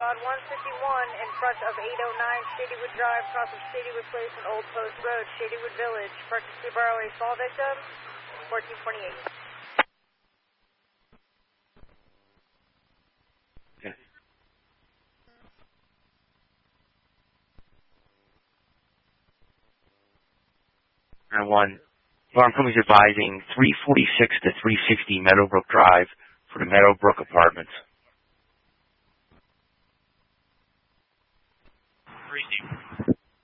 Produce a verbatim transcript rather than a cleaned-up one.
On one fifty-one in front of eight oh nine Shadywood Drive, cross of Shadywood Place and Old Post Road, Shadywood Village. Parking Subaru A fall victim, fourteen twenty-eight. Okay. And one, Alarm Company's advising three forty-six to three sixty Meadowbrook Drive for the Meadowbrook Apartments. Receive.